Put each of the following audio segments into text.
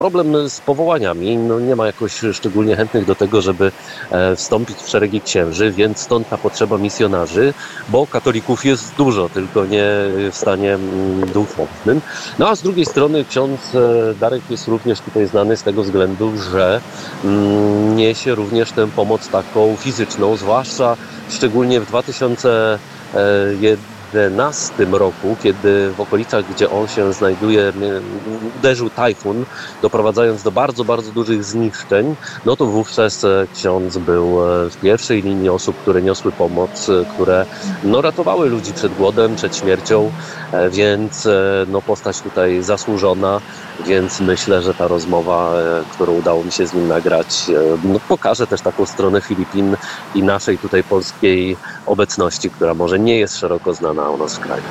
problem z powołaniami. No, nie ma jakoś szczególnie chętnych do tego, żeby wstąpić w szeregi księży, więc stąd ta potrzeba misjonarzy, bo katolików jest dużo, tylko nie w stanie duchownym. No a z drugiej strony ksiądz Darek jest również tutaj znany z tego względu, że niesie również tę pomoc taką fizyczną, zwłaszcza szczególnie w 2011 roku, kiedy w okolicach, gdzie on się znajduje, uderzył tajfun, doprowadzając do bardzo, bardzo dużych zniszczeń, no to wówczas ksiądz był w pierwszej linii osób, które niosły pomoc, które ratowały ludzi przed głodem, przed śmiercią, więc postać tutaj zasłużona, więc myślę, że ta rozmowa, którą udało mi się z nim nagrać, pokaże też taką stronę Filipin i naszej tutaj polskiej obecności, która może nie jest szeroko znana u nas w kraju.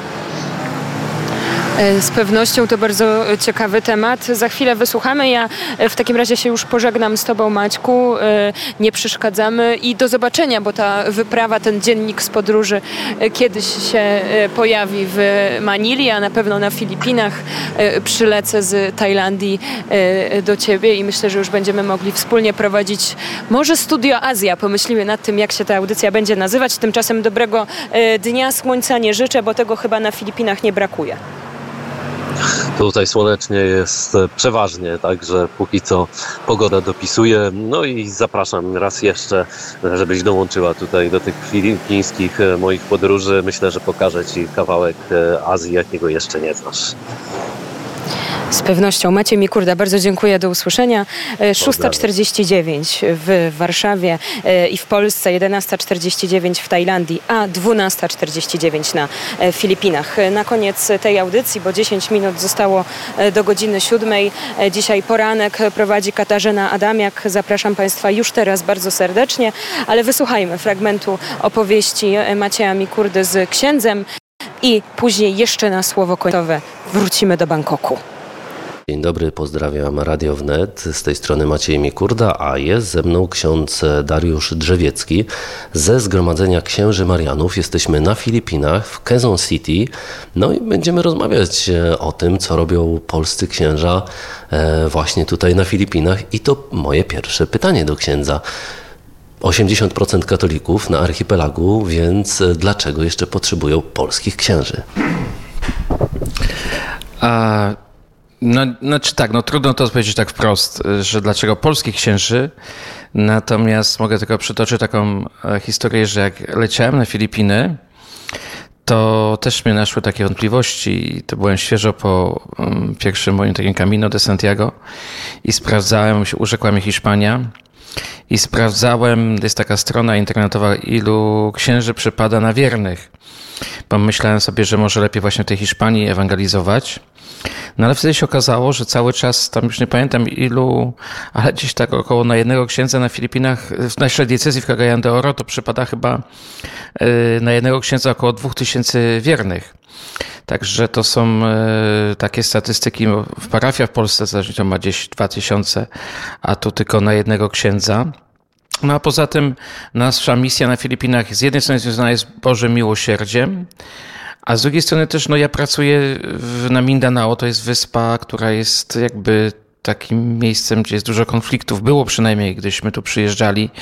Z pewnością to bardzo ciekawy temat. Za chwilę wysłuchamy. Ja w takim razie się już pożegnam z Tobą, Maćku. Nie przeszkadzamy i do zobaczenia, bo ta wyprawa, ten dziennik z podróży kiedyś się pojawi w Manili, a na pewno na Filipinach. Przylecę z Tajlandii do Ciebie i myślę, że już będziemy mogli wspólnie prowadzić może Studio Azja. Pomyślimy nad tym, jak się ta audycja będzie nazywać. Tymczasem dobrego dnia, słońca nie życzę, bo tego chyba na Filipinach nie brakuje. Tutaj słonecznie jest przeważnie, także póki co pogoda dopisuje. No i zapraszam raz jeszcze, żebyś dołączyła tutaj do tych filipińskich moich podróży. Myślę, że pokażę Ci kawałek Azji, jakiego jeszcze nie znasz. Z pewnością. Maciej Mikurda, bardzo dziękuję, do usłyszenia. 6:49 w Warszawie i w Polsce, 11:49 w Tajlandii, a 12:49 na Filipinach. Na koniec tej audycji, bo 10 minut zostało do godziny 7. Dzisiaj poranek prowadzi Katarzyna Adamiak. Zapraszam Państwa już teraz bardzo serdecznie, ale wysłuchajmy fragmentu opowieści Macieja Mikurdy z księdzem i później jeszcze na słowo końcowe wrócimy do Bangkoku. Dzień dobry, pozdrawiam Radio Wnet, z tej strony Maciej Mikurda, a jest ze mną ksiądz Dariusz Drzewiecki ze Zgromadzenia Księży Marianów. Jesteśmy na Filipinach, w Quezon City, no i będziemy rozmawiać o tym, co robią polscy księża właśnie tutaj na Filipinach. I to moje pierwsze pytanie do księdza. 80% katolików na archipelagu, więc dlaczego jeszcze potrzebują polskich księży? Trudno to odpowiedzieć tak wprost, że dlaczego polskich księży, natomiast mogę tylko przytoczyć taką historię, że jak leciałem na Filipiny, to też mnie naszły takie wątpliwości. To byłem świeżo po pierwszym moim takim Camino de Santiago i sprawdzałem, urzekła mnie Hiszpania i sprawdzałem, jest taka strona internetowa, ilu księży przypada na wiernych. Pomyślałem sobie, że może lepiej właśnie w tej Hiszpanii ewangelizować. No ale wtedy się okazało, że cały czas, tam już nie pamiętam ilu, ale gdzieś tak około na jednego księdza na Filipinach, w naszej diecezji w Cagayan de Oro to przypada chyba na jednego księdza około 2000 wiernych. Także to są takie statystyki w parafiach w Polsce, zależnie to ma gdzieś 2000, a tu tylko na jednego księdza. No a poza tym nasza misja na Filipinach z jednej strony związana jest Bożym miłosierdziem, a z drugiej strony też ja pracuję na Mindanao, to jest wyspa, która jest jakby takim miejscem, gdzie jest dużo konfliktów. Było przynajmniej, gdyśmy tu przyjeżdżali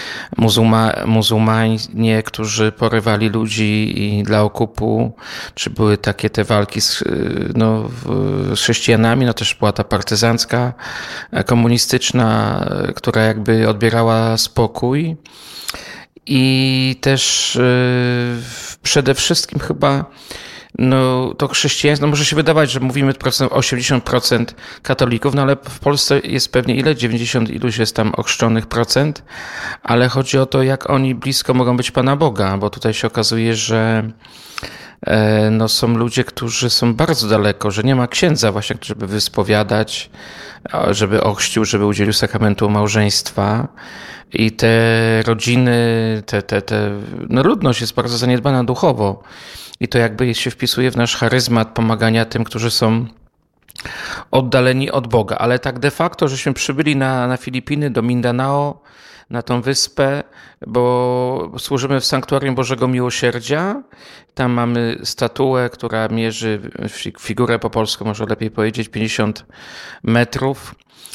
muzułmanie, którzy porywali ludzi i dla okupu, czy były takie te walki z chrześcijanami, też była ta partyzancka, komunistyczna, która jakby odbierała spokój. I też przede wszystkim chyba to chrześcijaństwo, może się wydawać, że mówimy o 80% katolików, ale w Polsce jest pewnie ile? 90 iluś jest tam ochrzczonych procent, ale chodzi o to, jak oni blisko mogą być Pana Boga, bo tutaj się okazuje, że są ludzie, którzy są bardzo daleko, że nie ma księdza właśnie, żeby wyspowiadać, żeby ochrzcił, żeby udzielił sakramentu małżeństwa. I te rodziny, ludność jest bardzo zaniedbana duchowo. I to jakby się wpisuje w nasz charyzmat pomagania tym, którzy są oddaleni od Boga. Ale tak de facto, żeśmy przybyli na Filipiny, do Mindanao, na tą wyspę, bo służymy w Sanktuarium Bożego Miłosierdzia. Tam mamy statuę, która mierzy, figurę po polsku może lepiej powiedzieć, 50 metrów.